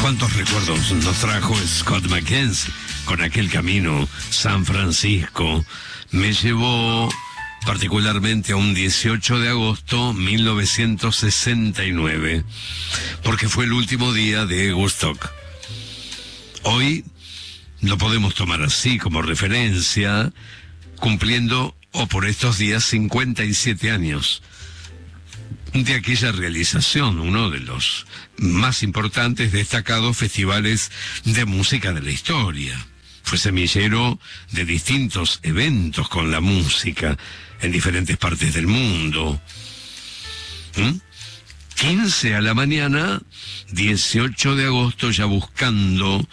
¿Cuántos recuerdos nos trajo Scott McKenzie con aquel camino? San Francisco me llevó particularmente a un 18 de agosto 1969, porque fue el último día de Woodstock. Hoy lo podemos tomar así como referencia, cumpliendo, o por estos días, 57 años de aquella realización, uno de los más importantes, destacados festivales de música de la historia. Fue semillero de distintos eventos con la música en diferentes partes del mundo. 15 a la mañana, 18 de agosto, ya buscando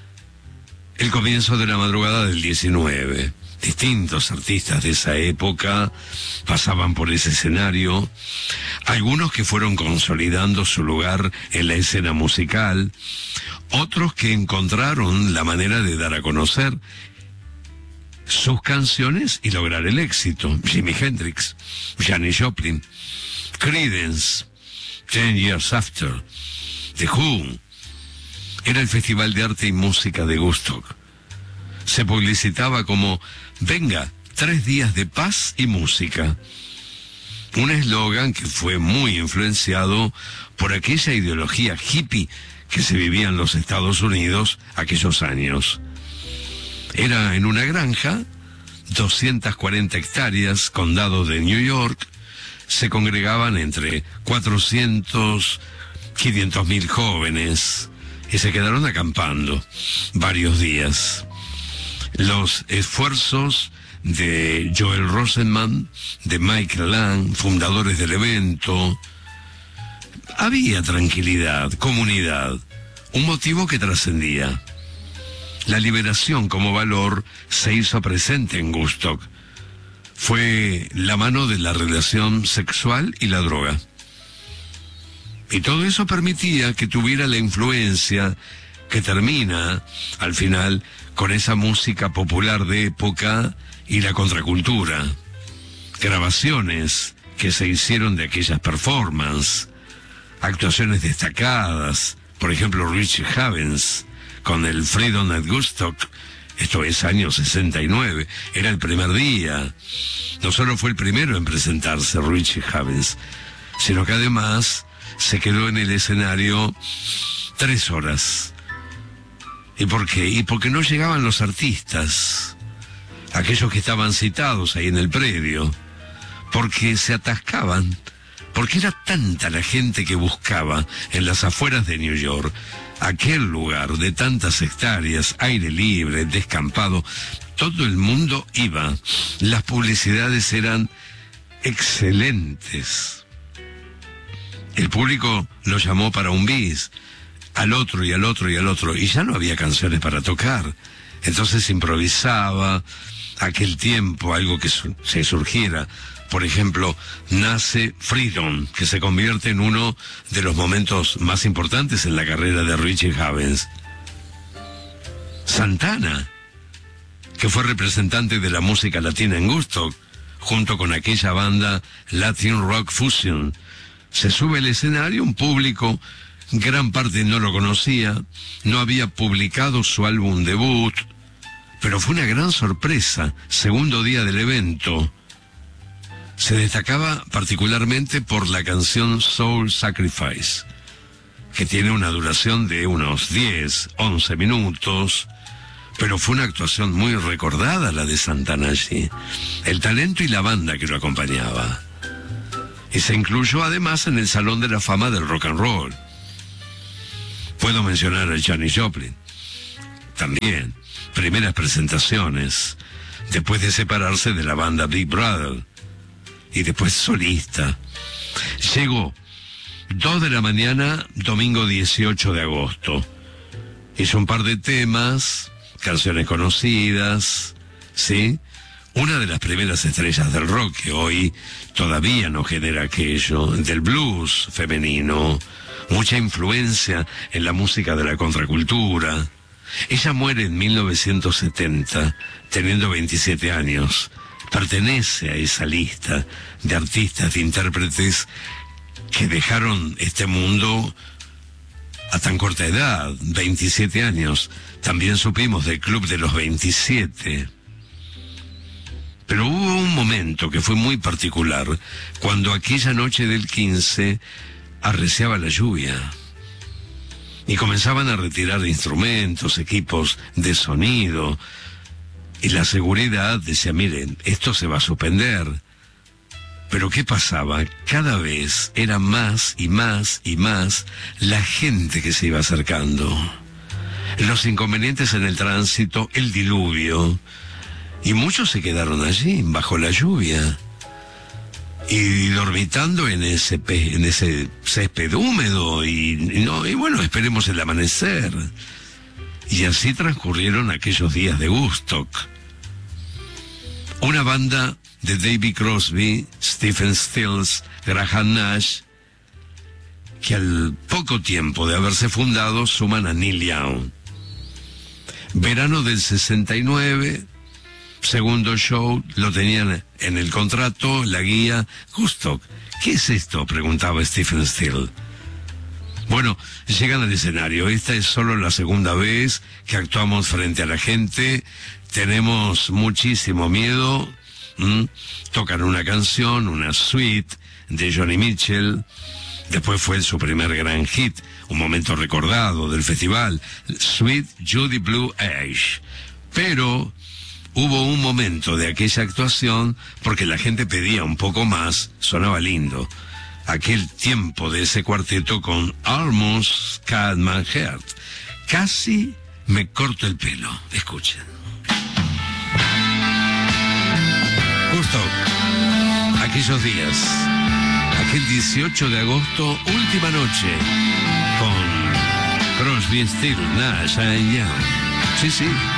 el comienzo de la madrugada del 19. Distintos artistas de esa época pasaban por ese escenario, algunos que fueron consolidando su lugar en la escena musical, otros que encontraron la manera de dar a conocer sus canciones y lograr el éxito. Jimi Hendrix, Janis Joplin, Creedence, 10 Years After, The Who. Era el Festival de Arte y Música de Woodstock. Se publicitaba como "Venga, 3 días de paz y música". Un eslogan que fue muy influenciado por aquella ideología hippie que se vivía en los Estados Unidos aquellos años. Era en una granja, 240 hectáreas, condado de New York. Se congregaban entre 400, 500.000 jóvenes y se quedaron acampando varios días. Los esfuerzos de Joel Rosenman, de Michael Lang, fundadores del evento. Había tranquilidad, comunidad, un motivo que trascendía. La liberación como valor se hizo presente en Woodstock. Fue la mano de la relación sexual y la droga. Y todo eso permitía que tuviera la influencia que termina, al final, con esa música popular de época y la contracultura. Grabaciones que se hicieron de aquellas performances, actuaciones destacadas, por ejemplo Richie Havens con el Freedom at Woodstock. Esto es año 69, era el primer día. No solo fue el primero en presentarse Richie Havens, sino que además se quedó en el escenario 3 horas. ¿Y por qué? Y porque no llegaban los artistas, aquellos que estaban citados ahí en el predio, porque se atascaban, porque era tanta la gente que buscaba en las afueras de New York aquel lugar de tantas hectáreas, aire libre, descampado. Todo el mundo iba. Las publicidades eran excelentes. El público lo llamó para un bis, al otro y al otro y al otro, y ya no había canciones para tocar. Entonces improvisaba aquel tiempo, algo que se surgiera. Por ejemplo, nace Freedom, que se convierte en uno de los momentos más importantes en la carrera de Richie Havens. Santana, que fue representante de la música latina en Woodstock, junto con aquella banda Latin Rock Fusion, se sube al escenario. Un público, gran parte no lo conocía, no había publicado su álbum debut, pero fue una gran sorpresa. Segundo día del evento. Se destacaba particularmente por la canción Soul Sacrifice, que tiene una duración de unos 10, 11 minutos, pero fue una actuación muy recordada la de Santana allí. El talento y la banda que lo acompañaba. Y se incluyó además en el Salón de la Fama del Rock and Roll. Puedo mencionar a Janis Joplin. También, primeras presentaciones, después de separarse de la banda Big Brother. Y después solista. Llegó 2 de la mañana, domingo 18 de agosto. Hizo un par de temas, canciones conocidas, ¿sí? Una de las primeras estrellas del rock, que hoy todavía no genera aquello, del blues femenino, mucha influencia en la música de la contracultura. Ella muere en 1970, teniendo 27 años. Pertenece a esa lista de artistas, de intérpretes que dejaron este mundo a tan corta edad, 27 años. También supimos del Club de los 27. Pero hubo un momento que fue muy particular, cuando aquella noche del 15 arreciaba la lluvia. Y comenzaban a retirar instrumentos, equipos de sonido. Y la seguridad decía, miren, esto se va a suspender. Pero ¿qué pasaba? Cada vez era más y más y más la gente que se iba acercando. Los inconvenientes en el tránsito, el diluvio. Y muchos se quedaron allí, bajo la lluvia. Y dormitando en ese césped húmedo. Y bueno, esperemos el amanecer. Y así transcurrieron aquellos días de Woodstock. Una banda de David Crosby, Stephen Stills, Graham Nash, que al poco tiempo de haberse fundado suman a Neil Young. Verano del 69, segundo show, lo tenían en el contrato, la guía, Woodstock. ¿Qué es esto?, preguntaba Stephen Stills. Bueno, llegan al escenario. Esta es solo la segunda vez que actuamos frente a la gente. Tenemos muchísimo miedo. Tocan una canción, una suite de Johnny Mitchell. Después fue su primer gran hit, un momento recordado del festival, Sweet Judy Blue Eyes. Pero hubo un momento de aquella actuación porque la gente pedía un poco más, sonaba lindo. Aquel tiempo de ese cuarteto con Almost Cut My Heart. Casi me corto el pelo. Escuchen. Justo aquellos días, aquel 18 de agosto, última noche, con Crosby, Stills, Nash and Young. Sí, sí.